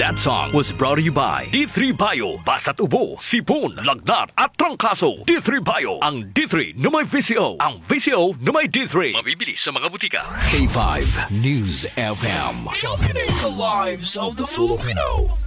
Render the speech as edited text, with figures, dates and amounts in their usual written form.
That song was brought to you by D3 Bio. Basta't ubo, sipon, lagnat at trangkaso. D3 Bio. Ang D3 na may VCO. Ang VCO na may D3. Mabibili sa mga butika. K5 News FM. Championing the lives of the Filipino.